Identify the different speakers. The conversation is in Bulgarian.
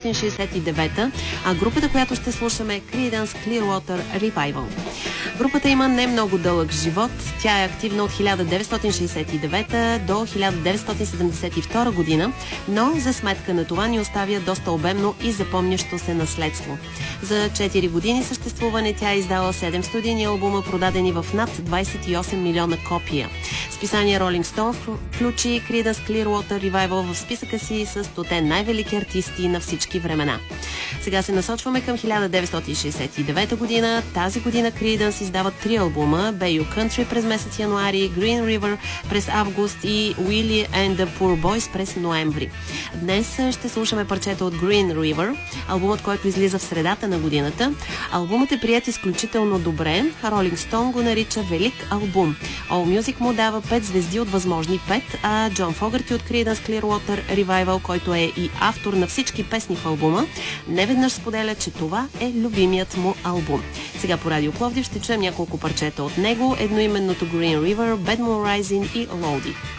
Speaker 1: 1969, а групата, която ще слушаме е Creedence Clearwater Revival. Групата има не много дълъг живот. Тя е активна от 1969 до 1972 година, но за сметка на това ни оставя доста обемно и запомнящо се наследство. За 4 години съществуване тя е издала 7 студийни албума, продадени в над 28 милиона копия. Списание Rolling Stone включи Creedence Clearwater Revival в списъка си с 100 най-велики артисти на всички времена. Сега се насочваме към 1969 година. Тази година Creedence издават 3 албума: Bayou Country през месец януари, Green River през август и Willie and the Poor Boys през ноември. Днес ще слушаме парчета от Green River, албумът, който излиза в средата на годината. Албумът е прият изключително добре. Rolling Stone го нарича велик албум. AllMusic му дава 5 звезди от възможни 5, а Джон Фогърти от Creedence Clearwater Revival, който е и автор на всички песни в албума, неведнъж споделя, че това е любимият му албум. Сега по Радио Пловдив ще чуем няколко парчета от него, едноименното Green River, Bad Moon Rising и Lodi.